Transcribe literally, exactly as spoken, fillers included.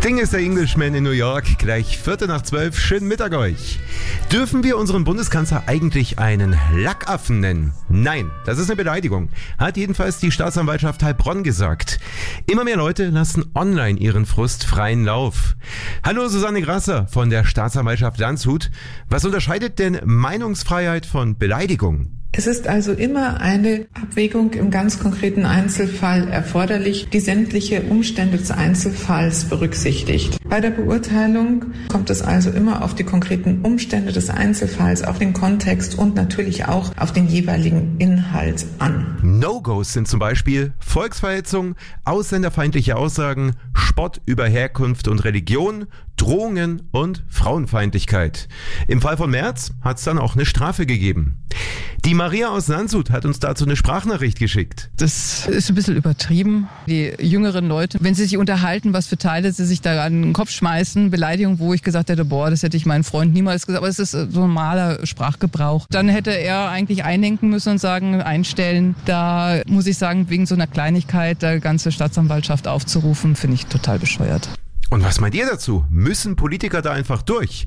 Sting ist der Englishman in New York, gleich Viertel nach zwölf, schönen Mittag euch. Dürfen wir unseren Bundeskanzler eigentlich einen Lackaffen nennen? Nein, das ist eine Beleidigung, hat jedenfalls die Staatsanwaltschaft Heilbronn gesagt. Immer mehr Leute lassen online ihren Frust freien Lauf. Hallo Susanne Grasser von der Staatsanwaltschaft Landshut. Was unterscheidet denn Meinungsfreiheit von Beleidigung? Es ist also immer eine Abwägung im ganz konkreten Einzelfall erforderlich, die sämtliche Umstände des Einzelfalls berücksichtigt. Bei der Beurteilung kommt es also immer auf die konkreten Umstände des Einzelfalls, auf den Kontext und natürlich auch auf den jeweiligen Inhalt an. No-Gos sind zum Beispiel Volksverhetzung, ausländerfeindliche Aussagen, Spott über Herkunft und Religion, Drohungen und Frauenfeindlichkeit. Im Fall von Merz hat es dann auch eine Strafe gegeben. Die Maria aus Landshut hat uns dazu eine Sprachnachricht geschickt. Das ist ein bisschen übertrieben. Die jüngeren Leute, wenn sie sich unterhalten, was für Teile sie sich da an den Kopf schmeißen, Beleidigung, wo ich gesagt hätte, boah, das hätte ich meinen Freund niemals gesagt, aber es ist so ein normaler Sprachgebrauch. Dann hätte er eigentlich einlenken müssen und sagen, einstellen. Da muss ich sagen, wegen so einer Kleinigkeit der ganze Staatsanwaltschaft aufzurufen, finde ich total bescheuert. Und was meint ihr dazu? Müssen Politiker da einfach durch?